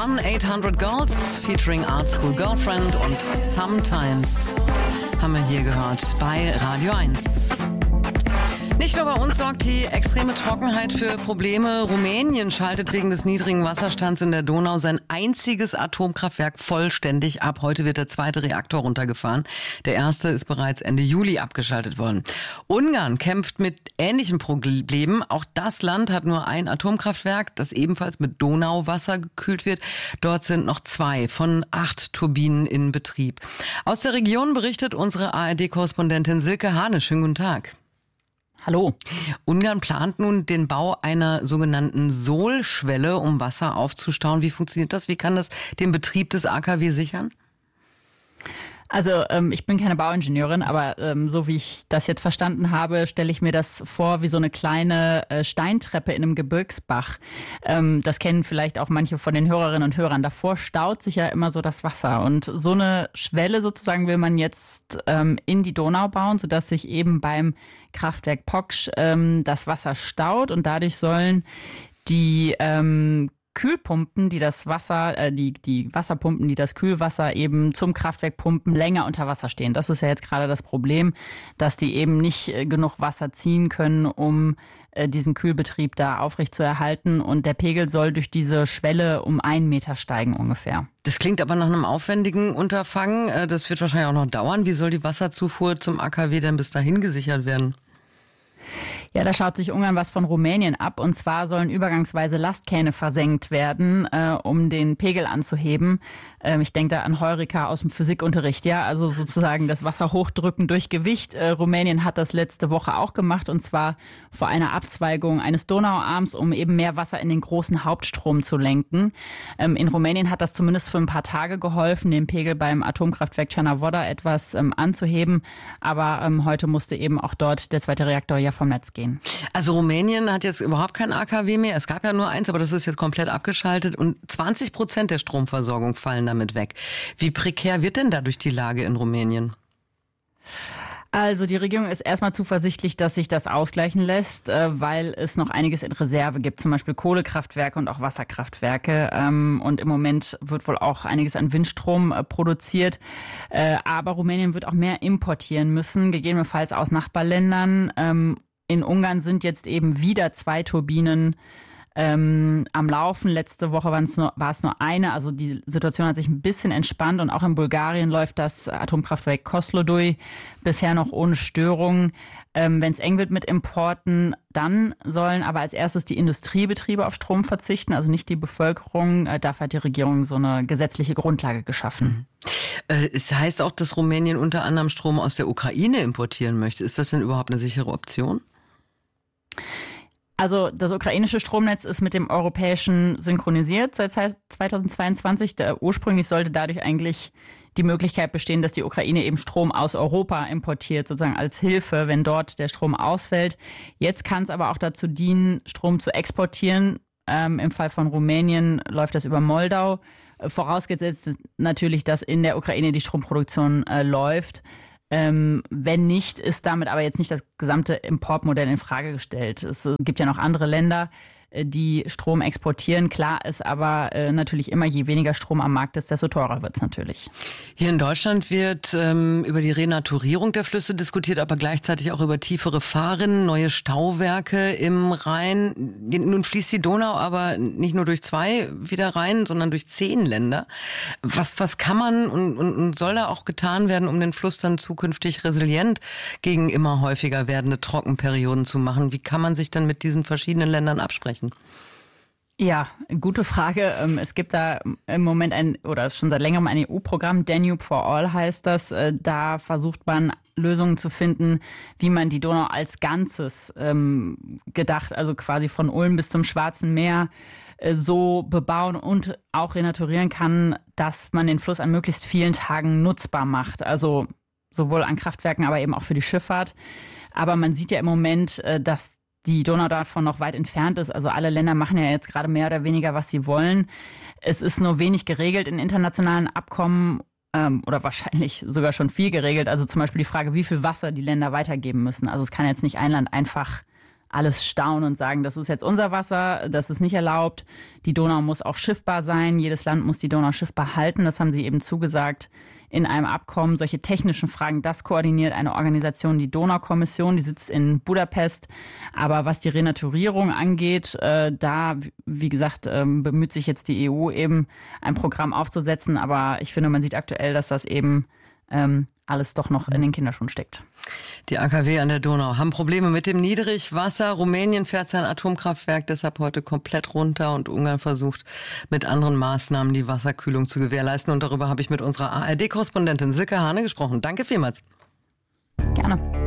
1-800-GIRLS featuring Art School Girlfriend und Sometimes haben wir hier gehört bei Radio 1. Nicht nur bei uns sorgt die extreme Trockenheit für Probleme. Rumänien schaltet wegen des niedrigen Wasserstands in der Donau sein einziges Atomkraftwerk vollständig ab. Heute wird der zweite Reaktor runtergefahren. Der erste ist bereits Ende Juli abgeschaltet worden. Ungarn kämpft mit ähnlichen Problemen. Auch das Land hat nur ein Atomkraftwerk, das ebenfalls mit Donauwasser gekühlt wird. Dort sind noch 2 von 8 Turbinen in Betrieb. Aus der Region berichtet unsere ARD-Korrespondentin Silke Hane. Schönen guten Tag. Hallo. Ungarn plant nun den Bau einer sogenannten Sohlschwelle, um Wasser aufzustauen. Wie funktioniert das? Wie kann das den Betrieb des AKW sichern? Also ich bin keine Bauingenieurin, aber so wie ich das jetzt verstanden habe, stelle ich mir das vor wie so eine kleine Steintreppe in einem Gebirgsbach. Das kennen vielleicht auch manche von den Hörerinnen und Hörern. Davor staut sich ja immer so das Wasser. Und so eine Schwelle sozusagen will man jetzt in die Donau bauen, sodass sich eben beim Kraftwerk Poksch das Wasser staut. Und dadurch sollen die Kühlpumpen, die das Wasser, die Wasserpumpen, die das Kühlwasser eben zum Kraftwerk pumpen, länger unter Wasser stehen. Das ist ja jetzt gerade das Problem, dass die eben nicht genug Wasser ziehen können, um diesen Kühlbetrieb da aufrechtzuerhalten. Und der Pegel soll durch diese Schwelle um 1 Meter steigen ungefähr. Das klingt aber nach einem aufwendigen Unterfangen. Das wird wahrscheinlich auch noch dauern. Wie soll die Wasserzufuhr zum AKW denn bis dahin gesichert werden? Ja, da schaut sich Ungarn was von Rumänien ab. Und zwar sollen übergangsweise Lastkähne versenkt werden, um den Pegel anzuheben. Ich denke da an Heureka aus dem Physikunterricht, ja, also sozusagen das Wasser hochdrücken durch Gewicht. Rumänien hat das letzte Woche auch gemacht, und zwar vor einer Abzweigung eines Donauarms, um eben mehr Wasser in den großen Hauptstrom zu lenken. In Rumänien hat das zumindest für ein paar Tage geholfen, den Pegel beim Atomkraftwerk Cernavoda etwas anzuheben. Aber heute musste eben auch dort der zweite Reaktor ja vom Netz gehen. Also Rumänien hat jetzt überhaupt kein AKW mehr. Es gab ja nur eins, aber das ist jetzt komplett abgeschaltet. Und 20% der Stromversorgung fallen damit weg. Wie prekär wird denn dadurch die Lage in Rumänien? Also die Regierung ist erstmal zuversichtlich, dass sich das ausgleichen lässt, weil es noch einiges in Reserve gibt, zum Beispiel Kohlekraftwerke und auch Wasserkraftwerke. Und im Moment wird wohl auch einiges an Windstrom produziert. Aber Rumänien wird auch mehr importieren müssen, gegebenenfalls aus Nachbarländern. In Ungarn sind jetzt eben wieder 2 Turbinen am Laufen. Letzte Woche war es nur eine. Also die Situation hat sich ein bisschen entspannt. Und auch in Bulgarien läuft das Atomkraftwerk Kozloduy bisher noch ohne Störungen. Wenn es eng wird mit Importen, dann sollen aber als erstes die Industriebetriebe auf Strom verzichten, also nicht die Bevölkerung. Dafür hat die Regierung so eine gesetzliche Grundlage geschaffen. Es heißt auch, dass Rumänien unter anderem Strom aus der Ukraine importieren möchte. Ist das denn überhaupt eine sichere Option? Also das ukrainische Stromnetz ist mit dem europäischen synchronisiert seit 2022. Ursprünglich sollte dadurch eigentlich die Möglichkeit bestehen, dass die Ukraine eben Strom aus Europa importiert, sozusagen als Hilfe, wenn dort der Strom ausfällt. Jetzt kann es aber auch dazu dienen, Strom zu exportieren. Im Fall von Rumänien läuft das über Moldau. Vorausgesetzt natürlich, dass in der Ukraine die Stromproduktion läuft. Wenn nicht, ist damit aber jetzt nicht das gesamte Importmodell in Frage gestellt. Es gibt ja noch andere Länder, die Strom exportieren. Klar ist aber natürlich immer, je weniger Strom am Markt ist, desto teurer wird es natürlich. Hier in Deutschland wird über die Renaturierung der Flüsse diskutiert, aber gleichzeitig auch über tiefere Fahrrinnen, neue Stauwerke im Rhein. Nun fließt die Donau aber nicht nur durch 2 wieder rein, sondern durch 10 Länder. Was kann man und soll da auch getan werden, um den Fluss dann zukünftig resilient gegen immer häufiger werdende Trockenperioden zu machen? Wie kann man sich dann mit diesen verschiedenen Ländern absprechen? Ja, gute Frage. Es gibt da im Moment schon seit längerem ein EU-Programm, Danube for All heißt das. Da versucht man Lösungen zu finden, wie man die Donau als Ganzes gedacht, also quasi von Ulm bis zum Schwarzen Meer, so bebauen und auch renaturieren kann, dass man den Fluss an möglichst vielen Tagen nutzbar macht. Also sowohl an Kraftwerken, aber eben auch für die Schifffahrt. Aber man sieht ja im Moment, dass die Donau davon noch weit entfernt ist. Also alle Länder machen ja jetzt gerade mehr oder weniger, was sie wollen. Es ist nur wenig geregelt in internationalen Abkommen oder wahrscheinlich sogar schon viel geregelt. Also zum Beispiel die Frage, wie viel Wasser die Länder weitergeben müssen. Also es kann jetzt nicht ein Land einfach alles staunen und sagen, das ist jetzt unser Wasser, das ist nicht erlaubt. Die Donau muss auch schiffbar sein. Jedes Land muss die Donau schiffbar halten. Das haben sie eben zugesagt in einem Abkommen. Solche technischen Fragen, das koordiniert eine Organisation, die Donaukommission, die sitzt in Budapest. Aber was die Renaturierung angeht, da, wie gesagt, bemüht sich jetzt die EU eben, ein Programm aufzusetzen. Aber ich finde, man sieht aktuell, dass das eben alles doch noch in den Kinderschuhen steckt. Die AKW an der Donau haben Probleme mit dem Niedrigwasser. Rumänien fährt sein Atomkraftwerk deshalb heute komplett runter und Ungarn versucht mit anderen Maßnahmen die Wasserkühlung zu gewährleisten. Und darüber habe ich mit unserer ARD-Korrespondentin Silke Hane gesprochen. Danke vielmals. Gerne.